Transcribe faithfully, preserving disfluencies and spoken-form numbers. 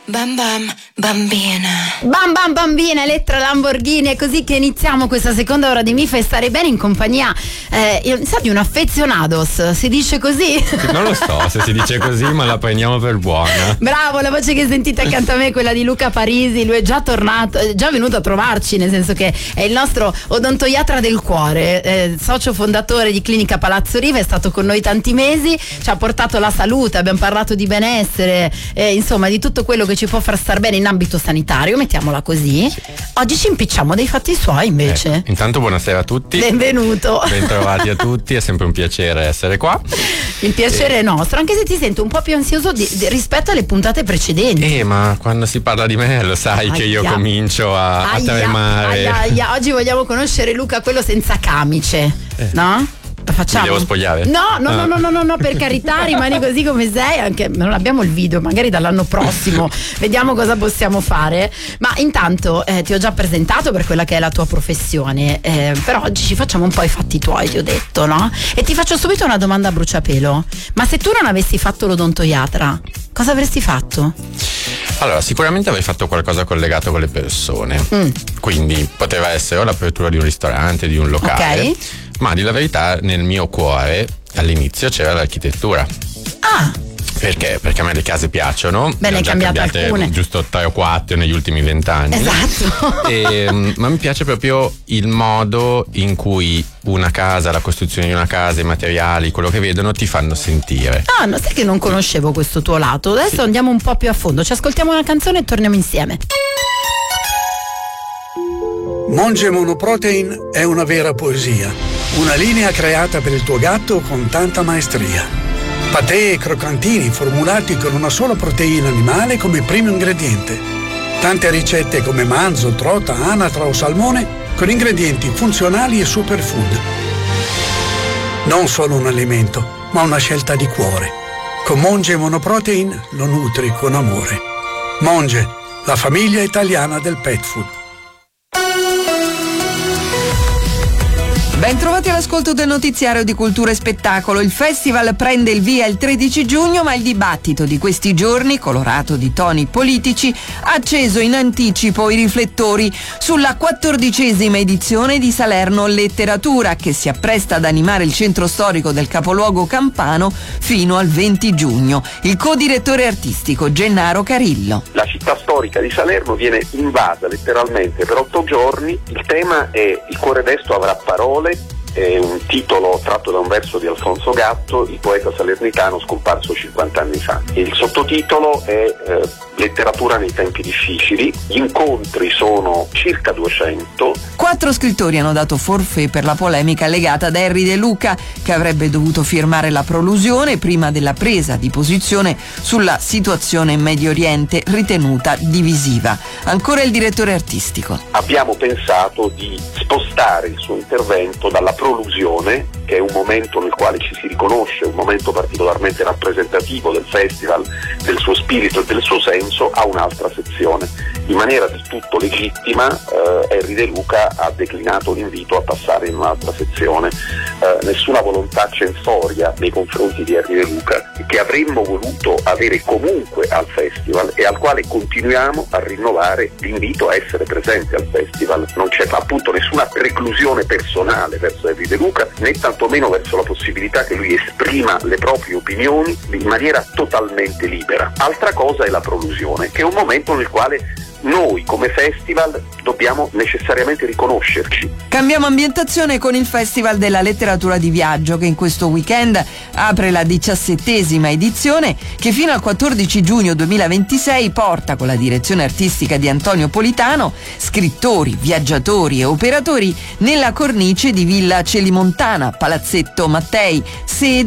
Bam bam bambina. Bam bam bambina, Elettra Lamborghini. È così che iniziamo questa seconda ora di Mi fai stare bene in compagnia eh, sa di un affezionados, si dice così? Non lo so se si dice così, ma la prendiamo per buona. Bravo, la voce che sentite accanto a me è quella di Luca Parisi. Lui è già tornato, è già venuto a trovarci, nel senso che è il nostro odontoiatra del cuore, eh, socio fondatore di Clinica Palazzo Riva, è stato con noi tanti mesi, ci ha portato la salute, abbiamo parlato di benessere, eh, insomma di tutto quello che ci può far star bene in ambito sanitario, mettiamola così. Sì. Oggi ci impicciamo dei fatti suoi invece. Ecco, intanto buonasera a tutti. Benvenuto. Bentrovati a tutti, è sempre un piacere essere qua. Il piacere e... è nostro, anche se ti sento un po' più ansioso di, di, rispetto alle puntate precedenti. Eh, ma quando si parla di me lo sai aia. che io comincio a, a tremare. Aia, aia. Oggi vogliamo conoscere Luca, quello senza camice, eh. no? Facciamo. Mi devo spogliare? No, no, ah. no, no, no, no, per carità, rimani così come sei, anche non abbiamo il video, magari dall'anno prossimo vediamo cosa possiamo fare. Ma intanto eh, ti ho già presentato per quella che è la tua professione, eh, però oggi ci facciamo un po' i fatti tuoi, ti ho detto, no? E ti faccio subito una domanda a bruciapelo. Ma se tu non avessi fatto l'odontoiatra, cosa avresti fatto? Allora, sicuramente avrei fatto qualcosa collegato con le persone, mm. quindi poteva essere o l'apertura di un ristorante, di un locale, okay. Ma di la verità nel mio cuore all'inizio c'era l'architettura. Ah! Perché? Perché a me le case piacciono. Beh, ne hai cambiate alcune. Giusto tre o quattro negli ultimi vent'anni. Esatto. E, ma mi piace proprio il modo in cui una casa, la costruzione di una casa, i materiali, quello che vedono ti fanno sentire. Ah, no, sai che non conoscevo questo tuo lato. Adesso sì. Andiamo un po' più a fondo. Ci ascoltiamo una canzone e torniamo insieme. Monge Monoprotein è una vera poesia. Una linea creata per il tuo gatto con tanta maestria. Patè e croccantini formulati con una sola proteina animale come primo ingrediente. Tante ricette come manzo, trota, anatra o salmone con ingredienti funzionali e superfood. Non solo un alimento, ma una scelta di cuore. Con Monge Monoprotein lo nutri con amore. Monge, la famiglia italiana del pet food. Ben trovati all'ascolto del notiziario di Cultura e Spettacolo. Il festival prende il via il tredici giugno, ma il dibattito di questi giorni, colorato di toni politici, ha acceso in anticipo i riflettori sulla quattordicesima edizione di Salerno Letteratura, che si appresta ad animare il centro storico del capoluogo campano fino al venti giugno. Il co-direttore artistico Gennaro Carillo. La città storica di Salerno viene invasa letteralmente per otto giorni. Il tema è Il cuore desto avrà parole. È un titolo tratto da un verso di Alfonso Gatto, il poeta salernitano scomparso cinquanta anni fa. Il sottotitolo è eh, Letteratura nei tempi difficili. Gli incontri sono circa duecento. Quattro scrittori hanno dato forfait per la polemica legata ad Henry De Luca, che avrebbe dovuto firmare la prolusione prima della presa di posizione sulla situazione in Medio Oriente, ritenuta divisiva. Ancora il direttore artistico. Abbiamo pensato di spostare il suo intervento dalla prolusione, che è un momento nel quale ci si riconosce, un momento particolarmente rappresentativo del festival, del suo spirito e del suo senso, a un'altra sezione. In maniera del tutto legittima eh, Henry De Luca ha declinato l'invito a passare in un'altra sezione. Eh, nessuna volontà censoria nei confronti di Henry De Luca, che avremmo voluto avere comunque al festival e al quale continuiamo a rinnovare l'invito a essere presente al festival. Non c'è appunto nessuna preclusione personale verso Henry De Luca, né tantomeno verso la possibilità che lui esprima le proprie opinioni in maniera totalmente libera. Altra cosa è la prolusione, che è un momento nel quale noi come festival dobbiamo necessariamente riconoscerci. Cambiamo ambientazione con il Festival della Letteratura di Viaggio, che in questo weekend apre la diciassettesima edizione, che fino al quattordici giugno duemilaventisei porta, con la direzione artistica di Antonio Politano, scrittori, viaggiatori e operatori nella cornice di Villa Celimontana, Palazzetto Mattei, sede